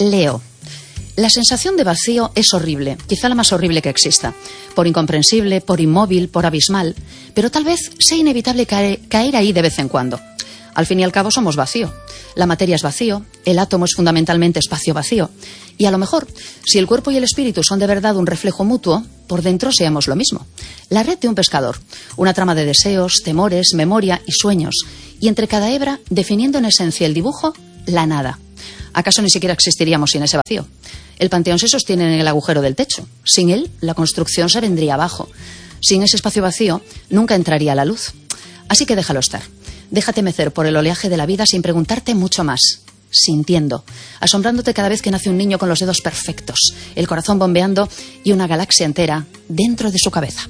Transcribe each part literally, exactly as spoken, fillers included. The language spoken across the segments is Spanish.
Leo. La sensación de vacío es horrible, quizá la más horrible que exista. Por incomprensible, por inmóvil, por abismal. Pero tal vez sea inevitable caer, caer ahí de vez en cuando. Al fin y al cabo somos vacío. La materia es vacío, el átomo es fundamentalmente espacio vacío. Y a lo mejor, si el cuerpo y el espíritu son de verdad un reflejo mutuo, por dentro seamos lo mismo. La red de un pescador, una trama de deseos, temores, memoria y sueños. Y entre cada hebra, definiendo en esencia el dibujo, la nada. ¿Acaso ni siquiera existiríamos sin ese vacío? El panteón se sostiene en el agujero del techo. Sin él, la construcción se vendría abajo. Sin ese espacio vacío, nunca entraría la luz. Así que déjalo estar. Déjate mecer por el oleaje de la vida sin preguntarte mucho más. Sintiendo, asombrándote cada vez que nace un niño con los dedos perfectos, el corazón bombeando y una galaxia entera dentro de su cabeza.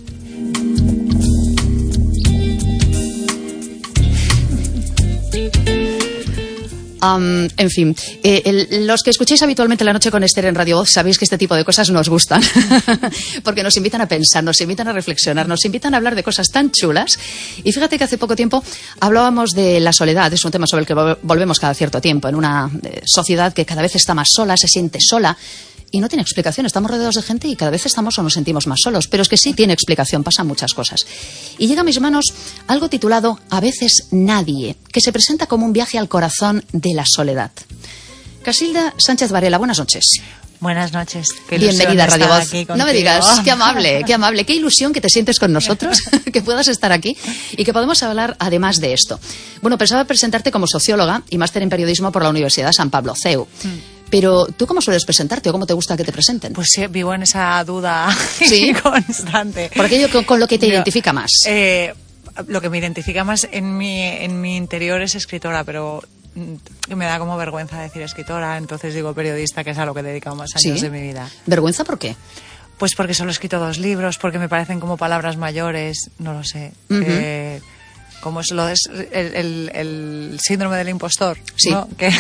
Um, en fin, eh, el, los que escucháis habitualmente La Noche con Esther en Radio Voz sabéis que este tipo de cosas nos gustan porque nos invitan a pensar, nos invitan a reflexionar, nos invitan a hablar de cosas tan chulas. Y fíjate que hace poco tiempo hablábamos de la soledad. Es un tema sobre el que volvemos cada cierto tiempo en una eh, sociedad que cada vez está más sola, se siente sola. Y no tiene explicación, estamos rodeados de gente y cada vez estamos o nos sentimos más solos, pero es que sí tiene explicación, pasan muchas cosas. Y llega a mis manos algo titulado A veces nadie, que se presenta como un viaje al corazón de la soledad. Casilda Sánchez Varela, buenas noches. Buenas noches. Qué bienvenida a Radio Voz. No me digas, qué amable, qué amable, qué ilusión que te sientes con nosotros, que puedas estar aquí y que podamos hablar además de esto. Bueno, pensaba presentarte como socióloga y máster en periodismo por la Universidad San Pablo C E U. Mm. Pero, ¿tú cómo sueles presentarte o cómo te gusta que te presenten? Pues sí, vivo en esa duda ¿Sí? constante. Por aquello con, con lo que te Yo, identifica más. Eh, lo que me identifica más en mi, en mi interior es escritora, pero me da como vergüenza decir escritora, entonces digo periodista, que es a lo que he dedicado más años ¿Sí? de mi vida. ¿Vergüenza por qué? Pues porque solo he escrito dos libros, porque me parecen como palabras mayores, no lo sé. Uh-huh. eh, como es lo de, el, el, el síndrome del impostor, sí. ¿no? Que...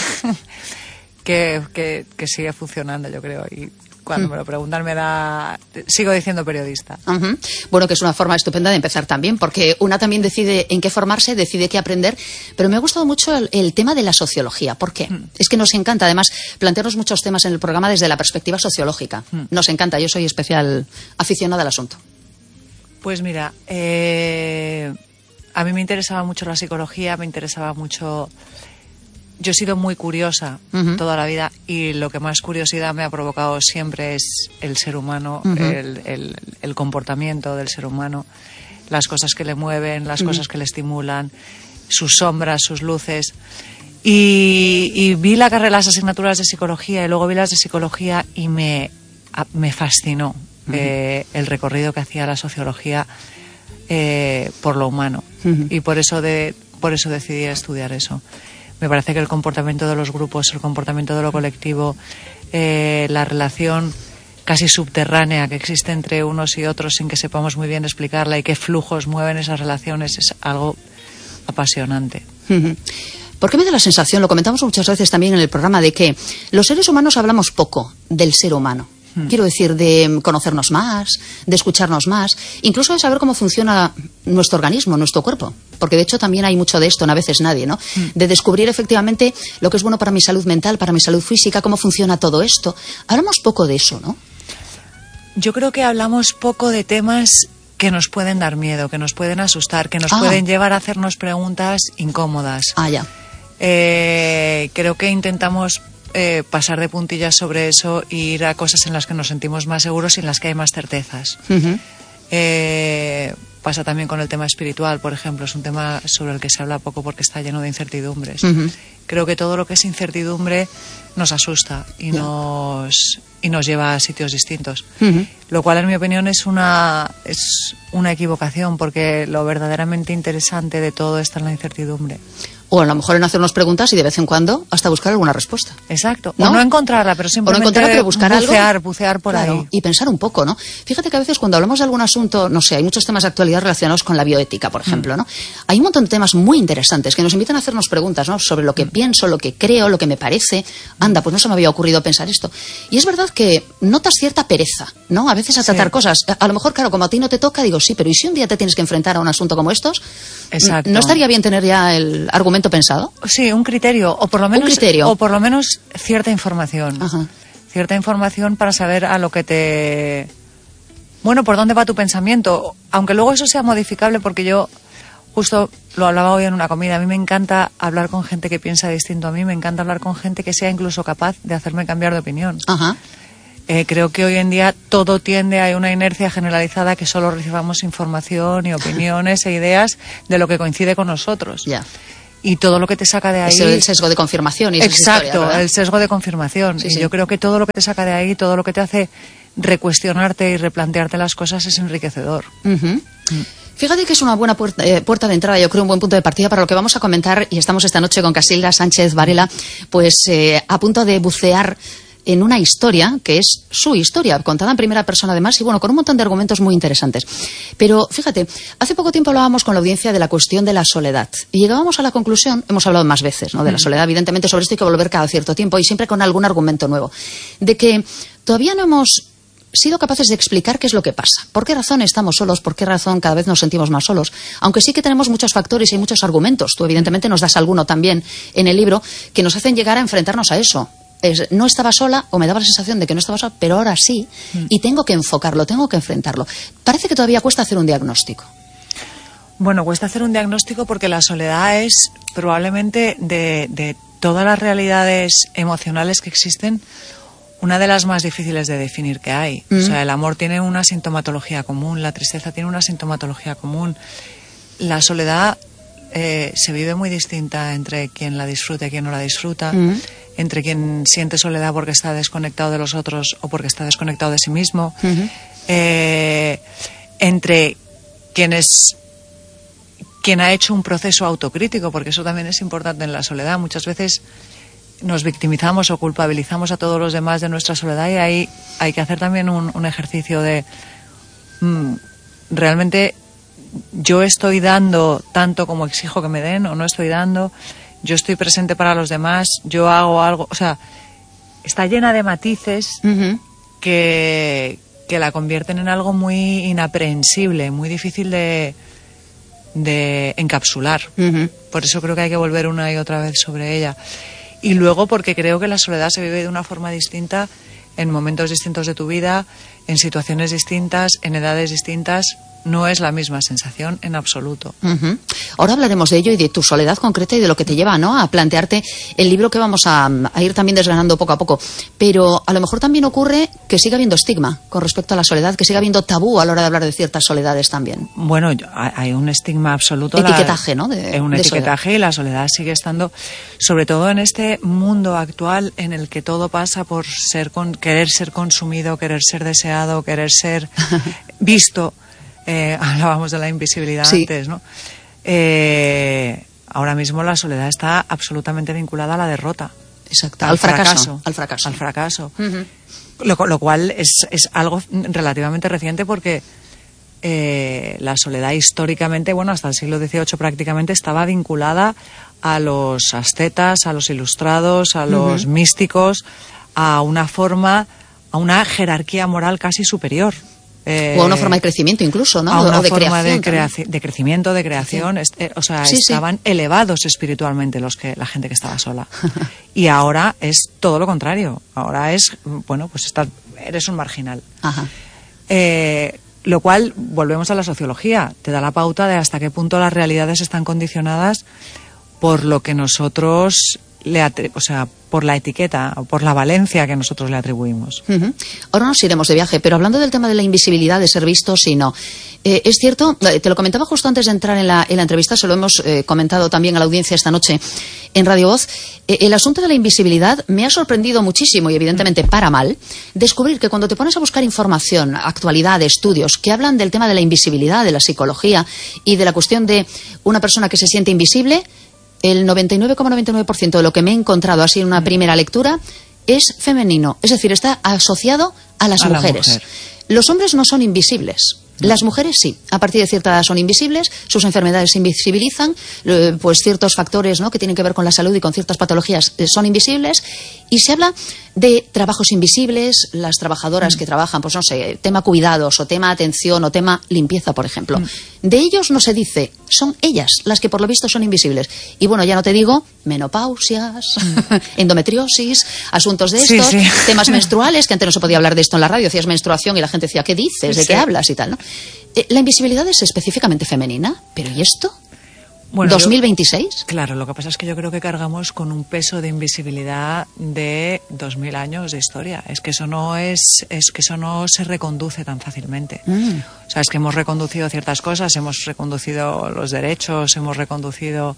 Que, que, que sigue funcionando, yo creo, y cuando mm. me lo preguntan me da... sigo diciendo periodista. Uh-huh. Bueno, que es una forma estupenda de empezar también, porque una también decide en qué formarse, decide qué aprender, pero me ha gustado mucho el, el tema de la sociología. ¿Por qué? Mm. Es que nos encanta, además, plantearnos muchos temas en el programa desde la perspectiva sociológica. Mm. Nos encanta, yo soy especial aficionada al asunto. Pues mira, eh, a mí me interesaba mucho la psicología, me interesaba mucho... Yo he sido muy curiosa uh-huh. toda la vida y lo que más curiosidad me ha provocado siempre es el ser humano, uh-huh. el, el, el comportamiento del ser humano, las cosas que le mueven, las uh-huh. cosas que le estimulan, sus sombras, sus luces. Y, y vi la carrera, las asignaturas de psicología y luego vi las de psicología y me, me fascinó uh-huh. eh, el recorrido que hacía la sociología eh, por lo humano. Uh-huh. Y por eso, de, por eso decidí estudiar eso. Me parece que el comportamiento de los grupos, el comportamiento de lo colectivo, eh, la relación casi subterránea que existe entre unos y otros sin que sepamos muy bien explicarla y qué flujos mueven esas relaciones es algo apasionante. Uh-huh. ¿Por qué me da la sensación, lo comentamos muchas veces también en el programa, de que los seres humanos hablamos poco del ser humano? Hmm. Quiero decir, de conocernos más, de escucharnos más, incluso de saber cómo funciona nuestro organismo, nuestro cuerpo. Porque de hecho también hay mucho de esto, no a veces nadie, ¿no? Hmm. De descubrir efectivamente lo que es bueno para mi salud mental, para mi salud física, cómo funciona todo esto. Hablamos poco de eso, ¿no? Yo creo que hablamos poco de temas que nos pueden dar miedo, que nos pueden asustar, que nos ah. pueden llevar a hacernos preguntas incómodas. Ah, ya. Eh, creo que intentamos... Eh, pasar de puntillas sobre eso e ir a cosas en las que nos sentimos más seguros y en las que hay más certezas. Uh-huh. Eh, pasa también con el tema espiritual, por ejemplo. Es un tema sobre el que se habla poco porque está lleno de incertidumbres. Uh-huh. Creo que todo lo que es incertidumbre nos asusta y, yeah. nos, y nos lleva a sitios distintos. Uh-huh. Lo cual, en mi opinión, es una, es una equivocación, porque lo verdaderamente interesante de todo está en la incertidumbre. O a lo mejor en hacernos preguntas y de vez en cuando hasta buscar alguna respuesta. Exacto. ¿No? O no encontrarla, pero simplemente o no encontrarla, pero buscar bucear, algo. bucear por claro, ahí. Y pensar un poco, ¿no? Fíjate que a veces cuando hablamos de algún asunto, no sé, hay muchos temas de actualidad relacionados con la bioética, por ejemplo, mm. ¿no? Hay un montón de temas muy interesantes que nos invitan a hacernos preguntas, ¿no? Sobre lo que mm. pienso, lo que creo, lo que me parece. Anda, pues no se me había ocurrido pensar esto. Y es verdad que notas cierta pereza, ¿no? A veces a tratar sí. cosas. A lo mejor, claro, como a ti no te toca, digo, sí, pero ¿y si un día te tienes que enfrentar a un asunto como estos? Exacto. ¿No estaría bien tener ya el argumento pensado? Sí, un criterio, o por lo menos, un criterio. O por lo menos cierta información. Ajá. Cierta información para saber a lo que te... Bueno, por dónde va tu pensamiento. Aunque luego eso sea modificable, porque yo justo lo hablaba hoy en una comida. A mí me encanta hablar con gente que piensa distinto a mí. Me encanta hablar con gente que sea incluso capaz de hacerme cambiar de opinión. Ajá. Eh, creo que hoy en día todo tiende a una inercia generalizada que solo recibamos información y opiniones e ideas de lo que coincide con nosotros. Ya. Y todo lo que te saca de ahí... Es el sesgo de confirmación. Y exacto, historias, el sesgo de confirmación. Sí, y sí. yo creo que todo lo que te saca de ahí, todo lo que te hace recuestionarte y replantearte las cosas es enriquecedor. Uh-huh. Mm. Fíjate que es una buena puerta, eh, puerta de entrada, yo creo un buen punto de partida para lo que vamos a comentar, y estamos esta noche con Casilda Sánchez Varela, pues eh, a punto de bucear en una historia que es su historia, contada en primera persona además, y bueno, con un montón de argumentos muy interesantes. Pero fíjate, hace poco tiempo hablábamos con la audiencia de la cuestión de la soledad, y llegábamos a la conclusión, hemos hablado más veces, ¿no?, de la soledad, evidentemente sobre esto hay que volver cada cierto tiempo y siempre con algún argumento nuevo, de que todavía no hemos sido capaces de explicar qué es lo que pasa, por qué razón estamos solos, por qué razón cada vez nos sentimos más solos, aunque sí que tenemos muchos factores y muchos argumentos. Tú evidentemente nos das alguno también en el libro que nos hacen llegar a enfrentarnos a eso. Es, no estaba sola, o me daba la sensación de que no estaba sola, pero ahora sí, mm. y tengo que enfocarlo, tengo que enfrentarlo. Parece que todavía cuesta hacer un diagnóstico. Bueno, cuesta hacer un diagnóstico porque la soledad es probablemente de, de todas las realidades emocionales que existen, una de las más difíciles de definir que hay. Mm. O sea, el amor tiene una sintomatología común, la tristeza tiene una sintomatología común. La soledad eh, se vive muy distinta entre quien la disfruta y quien no la disfruta. Mm. Entre quien siente soledad porque está desconectado de los otros o porque está desconectado de sí mismo, uh-huh. eh, entre quien es quien ha hecho un proceso autocrítico, porque eso también es importante en la soledad. Muchas veces nos victimizamos o culpabilizamos a todos los demás de nuestra soledad, y ahí hay que hacer también un, un ejercicio de mmm, realmente yo estoy dando tanto como exijo que me den, o no estoy dando. Yo estoy presente para los demás, yo hago algo, o sea, está llena de matices uh-huh. que, que la convierten en algo muy inaprehensible, muy difícil de, de encapsular. Uh-huh. Por eso creo que hay que volver una y otra vez sobre ella. Y luego porque creo que la soledad se vive de una forma distinta en momentos distintos de tu vida, en situaciones distintas, en edades distintas. No es la misma sensación en absoluto. Uh-huh. Ahora hablaremos de ello y de tu soledad concreta y de lo que te lleva, ¿no?, a plantearte el libro que vamos a, a ir también desgranando poco a poco. Pero a lo mejor también ocurre que siga habiendo estigma con respecto a la soledad, que siga habiendo tabú a la hora de hablar de ciertas soledades también. Bueno, hay un estigma absoluto. Etiquetaje, la, ¿no? De, un de etiquetaje soledad. Y la soledad sigue estando, sobre todo en este mundo actual en el que todo pasa por ser con, querer ser consumido, querer ser deseado, querer ser visto. Eh, hablábamos de la invisibilidad sí. antes, ¿no? Eh, ahora mismo la soledad está absolutamente vinculada a la derrota. Exacto. Al, al fracaso, fracaso. Al fracaso. Al fracaso. Uh-huh. Lo, lo cual es, es algo relativamente reciente porque eh, la soledad históricamente, bueno, hasta el siglo dieciocho prácticamente estaba vinculada a los ascetas, a los ilustrados, a los uh-huh. místicos, a una forma, a una jerarquía moral casi superior. Eh, o a una forma de crecimiento incluso, ¿no? A una o de forma creación. De, crea- de crecimiento, de creación. Sí. Este, o sea, sí, estaban sí. elevados espiritualmente los que la gente que estaba sola. Y ahora es todo lo contrario. Ahora es, bueno, pues estás, eres un marginal. Ajá. Eh, lo cual, volvemos a la sociología, te da la pauta de hasta qué punto las realidades están condicionadas por lo que nosotros le atri- o sea, por la etiqueta o por la valencia que nosotros le atribuimos. Uh-huh. Ahora nos iremos de viaje, pero hablando del tema de la invisibilidad, de ser vistos y no. Eh, es cierto, te lo comentaba justo antes de entrar en la, en la entrevista, se lo hemos eh, comentado también a la audiencia esta noche en Radio Voz. Eh, el asunto de la invisibilidad me ha sorprendido muchísimo y evidentemente para mal descubrir que cuando te pones a buscar información, actualidad, estudios que hablan del tema de la invisibilidad, de la psicología y de la cuestión de una persona que se siente invisible, el noventa y nueve coma noventa y nueve por ciento de lo que me he encontrado así en una primera lectura es femenino. Es decir, está asociado a las a mujeres. Mujer. Los hombres no son invisibles. Las mujeres sí, a partir de cierta edad son invisibles, sus enfermedades se invisibilizan, eh, pues ciertos factores, ¿no?, que tienen que ver con la salud y con ciertas patologías eh, son invisibles, y se habla de trabajos invisibles, las trabajadoras mm. que trabajan, pues no sé, tema cuidados o tema atención o tema limpieza, por ejemplo. Mm. De ellos no se dice, son ellas las que por lo visto son invisibles. Y bueno, ya no te digo menopausias, mm. endometriosis, asuntos de estos, sí, sí. temas menstruales, que antes no se podía hablar de esto en la radio, hacías menstruación y la gente decía, ¿qué dices? ¿De sí. qué hablas? Y tal, ¿no? Eh, la invisibilidad es específicamente femenina, pero ¿y esto? Bueno, ¿dos mil veintiséis? Yo, claro, lo que pasa es que yo creo que cargamos con un peso de invisibilidad de dos mil años de historia. Es que eso no es, es que eso no se reconduce tan fácilmente. Mm. O sea, es que hemos reconducido ciertas cosas, hemos reconducido los derechos, hemos reconducido,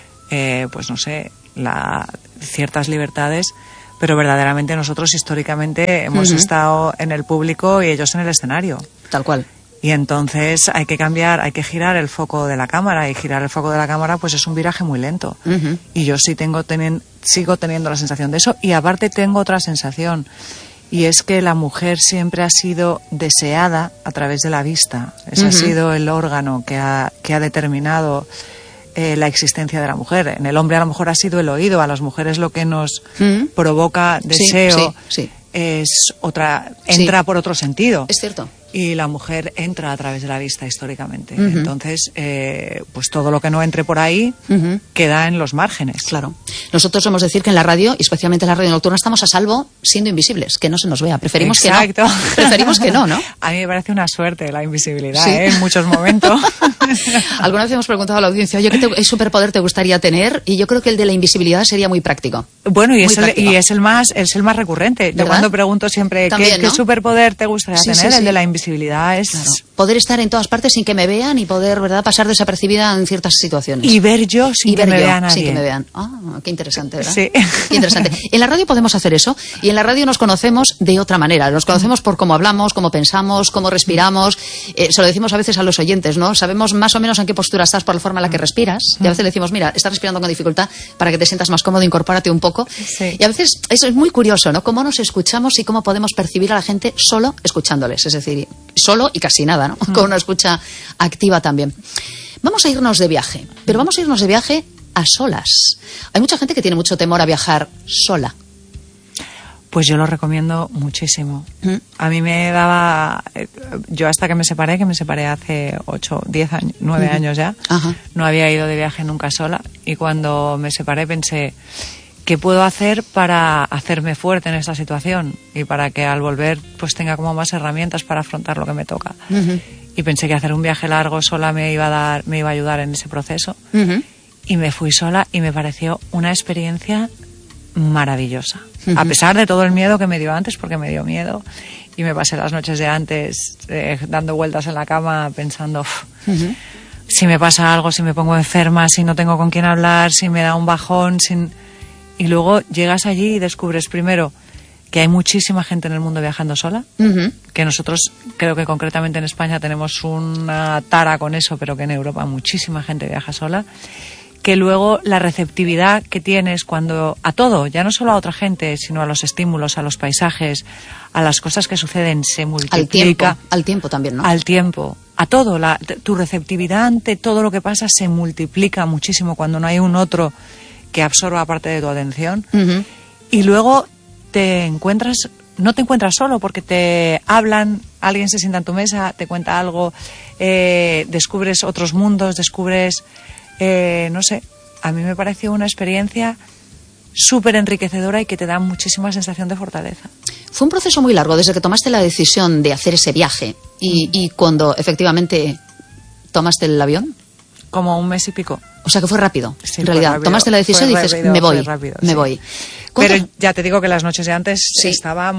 eh, pues no sé, la, ciertas libertades, pero verdaderamente nosotros históricamente hemos uh-huh. estado en el público y ellos en el escenario. Tal cual. Y entonces hay que cambiar, hay que girar el foco de la cámara, y girar el foco de la cámara pues es un viraje muy lento. Uh-huh. Y yo sí tengo tenen, sigo teniendo la sensación de eso, y aparte tengo otra sensación, y es que la mujer siempre ha sido deseada a través de la vista. Ese uh-huh. ha sido el órgano que ha, que ha determinado eh, la existencia de la mujer. En el hombre a lo mejor ha sido el oído, a las mujeres lo que nos uh-huh. provoca deseo sí, sí, sí. es otra, entra sí. por otro sentido. Es cierto. Y la mujer entra a través de la vista históricamente. Uh-huh. Entonces, eh, pues todo lo que no entre por ahí uh-huh. queda en los márgenes. Claro. Nosotros somos decir que en la radio, y especialmente en la radio nocturna, estamos a salvo siendo invisibles, que no se nos vea. Preferimos Exacto. que no. Preferimos que no, ¿no? A mí me parece una suerte la invisibilidad, ¿sí? ¿eh? En muchos momentos. Alguna vez hemos preguntado a la audiencia, oye, ¿qué superpoder te gustaría tener? Y yo creo que el de la invisibilidad sería muy práctico. Bueno, y, es el, y es el más es el más recurrente. ¿verdad? Yo cuando pregunto siempre, También, ¿qué, ¿no? ¿qué superpoder te gustaría sí, tener? Sí, sí. El de la invisibilidad. Visibilidad es claro. poder estar en todas partes sin que me vean y poder, ¿verdad?, pasar desapercibida en ciertas situaciones. Y ver yo sin y que ver me yo, vea nadie. Sin que me vean. Ah, qué interesante, ¿verdad? Sí. Qué interesante. En la radio podemos hacer eso, y en la radio nos conocemos de otra manera. Nos conocemos por cómo hablamos, cómo pensamos, cómo respiramos. Eh, se lo decimos a veces a los oyentes, ¿no? Sabemos más o menos en qué postura estás por la forma en la que respiras. Y a veces le decimos, mira, estás respirando con dificultad, para que te sientas más cómodo, incorpórate un poco. Sí. Y a veces eso es muy curioso, ¿no? Cómo nos escuchamos y cómo podemos percibir a la gente solo escuchándoles. Es decir, solo y casi nada, ¿no? Mm. Con una escucha activa también. Vamos a irnos de viaje, pero vamos a irnos de viaje a solas. Hay mucha gente que tiene mucho temor a viajar sola. Pues yo lo recomiendo muchísimo. ¿Mm? A mí me daba... Yo hasta que me separé, que me separé hace ocho, diez años, nueve uh-huh. años ya, Ajá. no había ido de viaje nunca sola. Y cuando me separé pensé, ¿qué puedo hacer para hacerme fuerte en esta situación? Y para que al volver pues tenga como más herramientas para afrontar lo que me toca. Uh-huh. Y pensé que hacer un viaje largo sola me iba a dar, me iba a ayudar en ese proceso. Uh-huh. Y me fui sola y me pareció una experiencia maravillosa. Uh-huh. A pesar de todo el miedo que me dio antes, porque me dio miedo, y me pasé las noches de antes eh, dando vueltas en la cama pensando, uh-huh. si me pasa algo, si me pongo enferma, si no tengo con quién hablar, si me da un bajón, sin... y luego llegas allí y descubres primero que hay muchísima gente en el mundo viajando sola, uh-huh. que nosotros creo que concretamente en España tenemos una tara con eso, pero que en Europa muchísima gente viaja sola, que luego la receptividad que tienes cuando a todo, ya no solo a otra gente, sino a los estímulos, a los paisajes, a las cosas que suceden, se multiplica. Al tiempo, al tiempo también, ¿no? Al tiempo, a todo. La, tu receptividad ante todo lo que pasa se multiplica muchísimo cuando no hay un otro que absorba parte de tu atención. Uh-huh. Y luego te encuentras, no te encuentras solo, porque te hablan, alguien se sienta en tu mesa, te cuenta algo, eh, descubres otros mundos, descubres... Eh, no sé, a mí me pareció una experiencia súper enriquecedora y que te da muchísima sensación de fortaleza. Fue un proceso muy largo desde que tomaste la decisión de hacer ese viaje y, mm. y cuando efectivamente tomaste el avión. Como un mes y pico. O sea que fue rápido, sí, en realidad. Rápido. Tomaste la decisión fue y dices, rápido, me voy, rápido, me sí. voy. Pero ya te digo que las noches de antes sí. estaba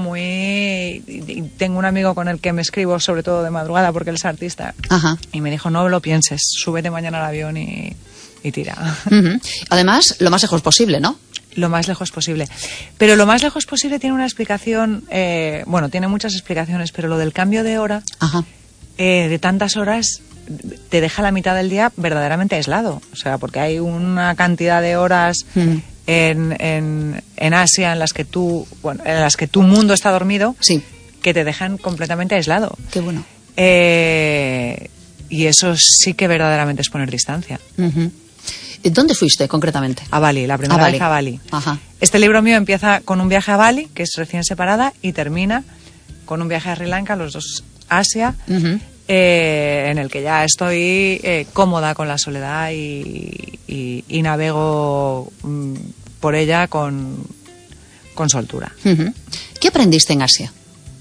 muy... Tengo un amigo con el que me escribo sobre todo de madrugada porque él es artista. Ajá. Y me dijo, no lo pienses, súbete mañana al avión y... y tira. Uh-huh. Además, lo más lejos posible, ¿no? Lo más lejos posible. Pero lo más lejos posible tiene una explicación, eh, bueno, tiene muchas explicaciones, pero lo del cambio de hora, Ajá. Eh, de tantas horas, te deja la mitad del día verdaderamente aislado. O sea, porque hay una cantidad de horas uh-huh. en, en, en Asia en las que tú, bueno, en las que tu mundo está dormido, sí. que te dejan completamente aislado. Qué bueno. Eh, y eso sí que verdaderamente es poner distancia. Uh-huh. ¿Dónde fuiste concretamente? A Bali, la primera a Bali. vez a Bali. Ajá. Este libro mío empieza con un viaje a Bali, que es recién separada, y termina con un viaje a Sri Lanka, los dos Asia, uh-huh. eh, en el que ya estoy eh, cómoda con la soledad y, y, y navego mm, por ella con, con soltura. Uh-huh. ¿Qué aprendiste en Asia?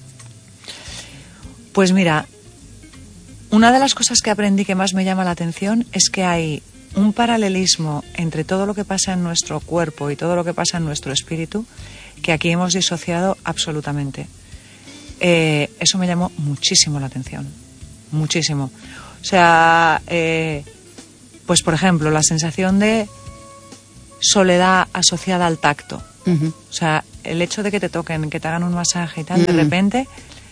Pues mira, una de las cosas que aprendí que más me llama la atención es que hay un paralelismo entre todo lo que pasa en nuestro cuerpo y todo lo que pasa en nuestro espíritu que aquí hemos disociado absolutamente. Eh, eso me llamó muchísimo la atención, muchísimo. O sea, eh, pues por ejemplo, la sensación de soledad asociada al tacto. Uh-huh. O sea, el hecho de que te toquen, que te hagan un masaje y tal, uh-huh. de repente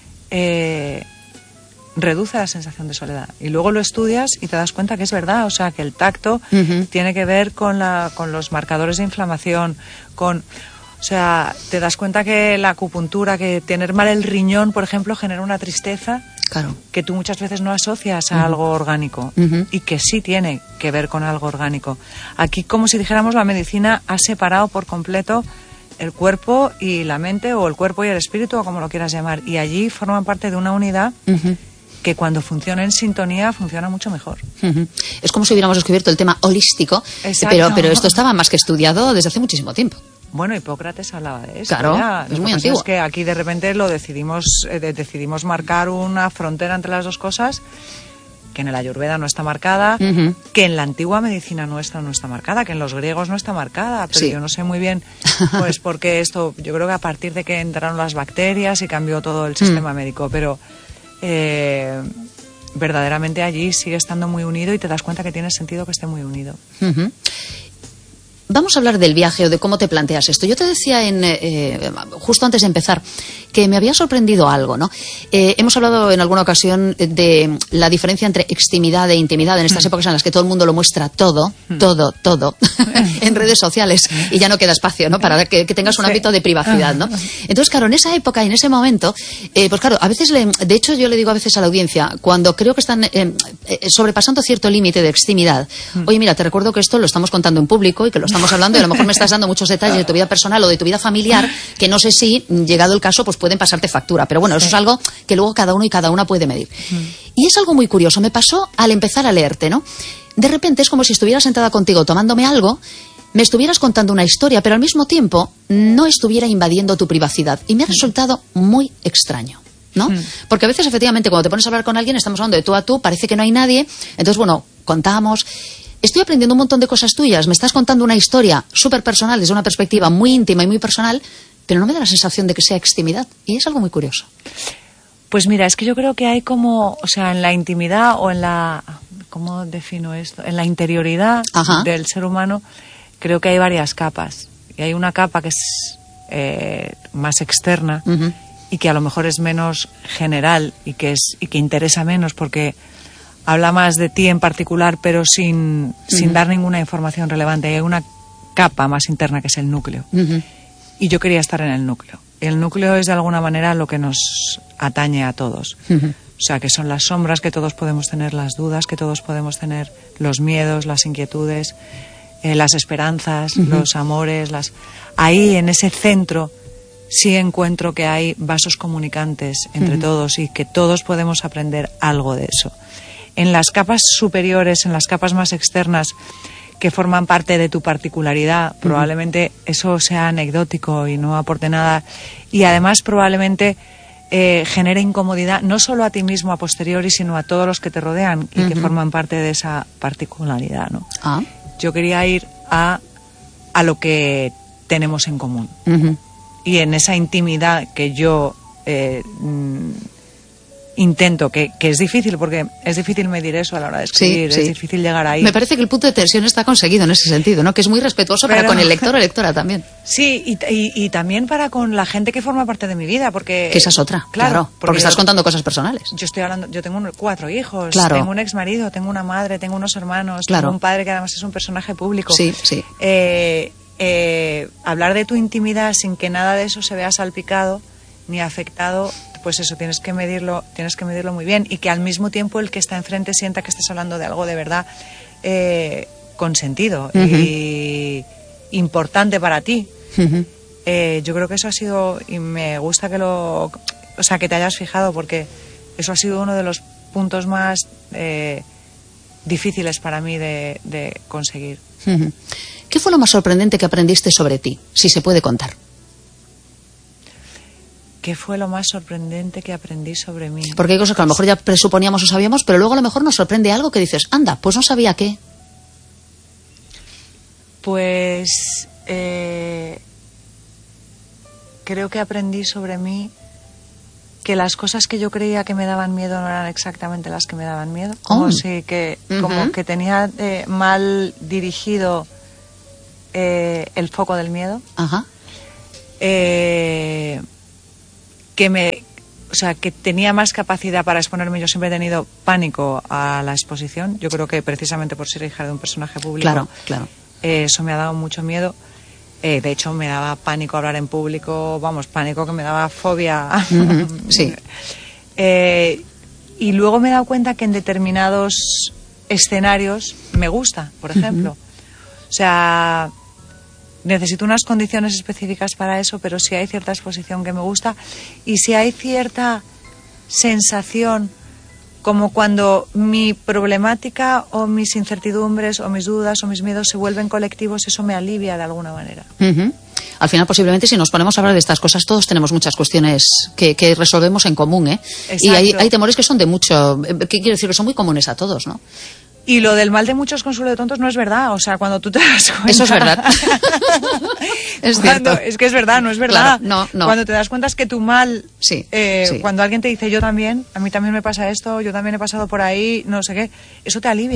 eh, reduce la sensación de soledad. Y luego lo estudias y te das cuenta que es verdad. O sea, que el tacto uh-huh. tiene que ver con, la, con los marcadores de inflamación, con... O sea, te das cuenta que la acupuntura, que tener mal el riñón, por ejemplo, genera una tristeza claro. que tú muchas veces no asocias a uh-huh. algo orgánico uh-huh. y que sí tiene que ver con algo orgánico. Aquí, como si dijéramos, la medicina ha separado por completo el cuerpo y la mente, o el cuerpo y el espíritu, o como lo quieras llamar, y allí forman parte de una unidad uh-huh. que cuando funciona en sintonía funciona mucho mejor. Uh-huh. Es como si hubiéramos descubierto el tema holístico, pero, pero esto estaba más que estudiado desde hace muchísimo tiempo. Bueno, Hipócrates hablaba de eso. Claro, ya. es muy antiguo. Es que aquí de repente lo decidimos, eh, decidimos marcar una frontera entre las dos cosas, que en el Ayurveda no está marcada, uh-huh. que en la antigua medicina nuestra no está marcada, que en los griegos no está marcada, pero sí. yo no sé muy bien, pues porque esto, yo creo que a partir de que entraron las bacterias y cambió todo el sistema uh-huh. médico, pero eh, verdaderamente allí sigue estando muy unido y te das cuenta que tiene sentido que esté muy unido. Uh-huh. Vamos a hablar del viaje o de cómo te planteas esto. Yo te decía en, eh, justo antes de empezar que me había sorprendido algo, ¿no? Eh, hemos hablado en alguna ocasión de la diferencia entre extimidad e intimidad en estas mm. épocas en las que todo el mundo lo muestra todo, mm. todo, todo, en redes sociales y ya no queda espacio, ¿no? Para que, que tengas un sí. ámbito de privacidad, ¿no? Entonces, claro, en esa época y en ese momento, eh, pues claro, a veces, le, de hecho yo le digo a veces a la audiencia, cuando creo que están eh, eh, sobrepasando cierto límite de extimidad, mm. oye, mira, te recuerdo que esto lo estamos contando en público y que lo estamos Estamos hablando y a lo mejor me estás dando muchos detalles de tu vida personal o de tu vida familiar que no sé si, llegado el caso, pues pueden pasarte factura. Pero bueno, eso sí. es algo que luego cada uno y cada una puede medir. Mm. Y es algo muy curioso. Me pasó al empezar a leerte, ¿no? De repente es como si estuviera sentada contigo tomándome algo, me estuvieras contando una historia, pero al mismo tiempo no estuviera invadiendo tu privacidad. Y me ha resultado muy extraño, ¿no? Mm. Porque a veces, efectivamente, cuando te pones a hablar con alguien, estamos hablando de tú a tú, parece que no hay nadie. Entonces, bueno, contamos... Estoy aprendiendo un montón de cosas tuyas, me estás contando una historia súper personal desde una perspectiva muy íntima y muy personal, pero no me da la sensación de que sea extimidad, y es algo muy curioso. Pues mira, es que yo creo que hay como, o sea, en la intimidad o en la, ¿cómo defino esto? En la interioridad Ajá. del ser humano, creo que hay varias capas, y hay una capa que es eh, más externa uh-huh. y que a lo mejor es menos general y que, es, y que interesa menos porque... habla más de ti en particular, pero sin, uh-huh. sin dar ninguna información relevante. Hay una capa más interna que es el núcleo. Uh-huh. Y yo quería estar en el núcleo. El núcleo es de alguna manera lo que nos atañe a todos. Uh-huh. O sea, que son las sombras que todos podemos tener, las dudas que todos podemos tener, los miedos, las inquietudes, eh, las esperanzas, uh-huh. los amores. las Ahí, en ese centro, sí encuentro que hay vasos comunicantes entre uh-huh. todos y que todos podemos aprender algo de eso. En las capas superiores, en las capas más externas que forman parte de tu particularidad, uh-huh. probablemente eso sea anecdótico y no aporte nada. Y además probablemente eh, genere incomodidad no solo a ti mismo a posteriori, sino a todos los que te rodean y uh-huh. que forman parte de esa particularidad, ¿no? Ah. Yo quería ir a, a lo que tenemos en común. Uh-huh. Y en esa intimidad que yo... Eh, mm, intento, que, que es difícil, porque es difícil medir eso a la hora de escribir, sí, sí. es difícil llegar ahí. Me parece que el punto de tensión está conseguido en ese sentido, ¿no? Que es muy respetuoso Pero, para con el lector o lectora también. Sí, y, y, y también para con la gente que forma parte de mi vida, porque... Que esa es otra, claro, claro porque, porque estás yo, contando cosas personales. Yo estoy hablando, yo tengo un, cuatro hijos, claro. tengo un exmarido, tengo una madre, tengo unos hermanos, claro. tengo un padre que además es un personaje público. Sí, sí. Eh, eh, hablar de tu intimidad sin que nada de eso se vea salpicado ni afectado pues eso, tienes que medirlo, tienes que medirlo muy bien, y que al mismo tiempo el que está enfrente sienta que estás hablando de algo de verdad eh, con sentido uh-huh. y importante para ti. Uh-huh. Eh, yo creo que eso ha sido, y me gusta que lo, o sea, que te hayas fijado, porque eso ha sido uno de los puntos más eh, difíciles para mí de, de conseguir. Uh-huh. ¿Qué fue lo más sorprendente que aprendiste sobre ti, si se puede contar? ¿Qué fue lo más sorprendente que aprendí sobre mí? Porque hay cosas que a lo mejor ya presuponíamos o sabíamos, pero luego a lo mejor nos sorprende algo que dices, anda, pues no sabía qué. Pues eh, creo que aprendí sobre mí que las cosas que yo creía que me daban miedo no eran exactamente las que me daban miedo. Como oh. si que, uh-huh. como que tenía eh, mal dirigido eh, el foco del miedo. Ajá. Eh, que me, o sea, que tenía más capacidad para exponerme. Yo siempre he tenido pánico a la exposición. Yo creo que precisamente por ser hija de un personaje público. Claro, claro. Eh, eso me ha dado mucho miedo. Eh, de hecho, me daba pánico hablar en público, vamos, pánico que me daba fobia. Uh-huh, sí. eh, y luego me he dado cuenta que en determinados escenarios me gusta, por ejemplo. Uh-huh. O sea, necesito unas condiciones específicas para eso, pero sí hay cierta exposición que me gusta, y sí hay cierta sensación, como cuando mi problemática o mis incertidumbres o mis dudas o mis miedos se vuelven colectivos, eso me alivia de alguna manera. Uh-huh. Al final, posiblemente, si nos ponemos a hablar de estas cosas, todos tenemos muchas cuestiones que, que resolvemos en común, ¿eh? Exacto. Y hay, hay temores que son de mucho, ¿qué quiero decir? Que son muy comunes a todos, ¿no? Y lo del mal de muchos consuelo de tontos no es verdad. O sea, cuando tú te das cuenta... Eso es verdad. Es cuando, cierto. Es que es verdad, no es verdad. Claro, no, no. Cuando te das cuenta es que tu mal... Sí, eh, sí. Cuando alguien te dice, yo también, a mí también me pasa esto, yo también he pasado por ahí, no sé qué, eso te alivia.